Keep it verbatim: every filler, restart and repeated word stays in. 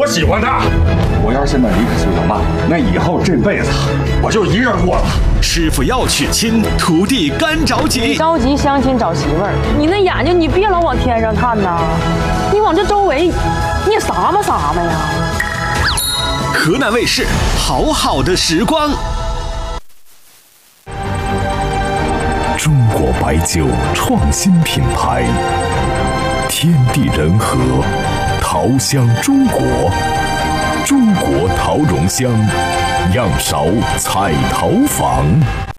我喜欢她。我要是现在离开苏小曼，那以后这辈子我就一人过了。 师傅要娶亲，徒弟干着急。 你着急相亲找媳妇儿，你那眼睛你别老往天上看呐，你往这周围，你也撒吧撒吧呀。 河南卫视《好好的时光》。 中国白酒创新品牌，天地人和，桃香中国，中国桃蓉香，样勺彩桃坊。